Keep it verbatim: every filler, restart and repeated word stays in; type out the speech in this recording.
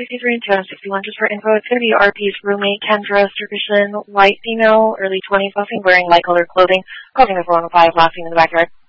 sixty-three and two hundred sixty-one, just for info. It's going to be R P's roommate, Kendra Sturkishin, white female, early twenties, mostly wearing light-colored clothing, causing the four one five, last seen in the backyard.